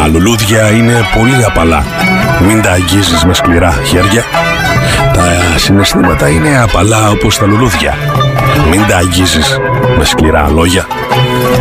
Τα λουλούδια είναι πολύ απαλά. Μην τα αγγίζεις με σκληρά χέρια. Τα συναισθήματα είναι απαλά όπως τα λουλούδια. Μην τα αγγίζεις με σκληρά λόγια.